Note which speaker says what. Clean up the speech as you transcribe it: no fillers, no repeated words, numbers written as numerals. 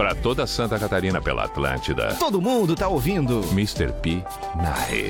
Speaker 1: Pra toda Santa Catarina pela Atlântida.
Speaker 2: Todo mundo tá ouvindo.
Speaker 1: Mr. P na rede.